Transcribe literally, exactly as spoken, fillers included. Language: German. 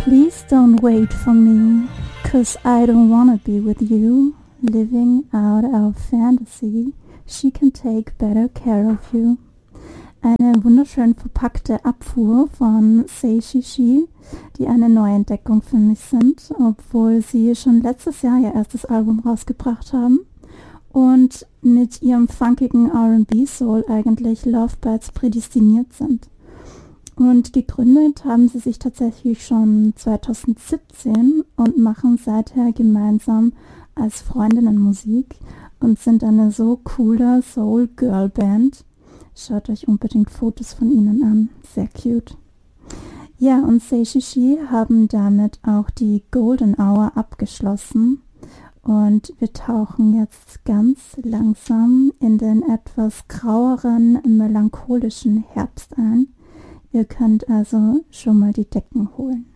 Please don't wait for me, 'cause I don't wanna be with you. Living out our fantasy, she can take better care of you. Eine wunderschön verpackte Abfuhr von Say She She, die eine Neuentdeckung für mich sind, obwohl sie schon letztes Jahr ihr erstes Album rausgebracht haben und mit ihrem funkigen R and B Soul eigentlich Lovebirds prädestiniert sind. Und gegründet haben sie sich tatsächlich schon zwanzig siebzehn und machen seither gemeinsam als Freundinnen Musik und sind eine so coole Soul-Girl-Band. Schaut euch unbedingt Fotos von ihnen an, sehr cute. Ja, und Say She She haben damit auch die Golden Hour abgeschlossen und wir tauchen jetzt ganz langsam in den etwas graueren, melancholischen Herbst ein. Ihr könnt also schon mal die Decken holen.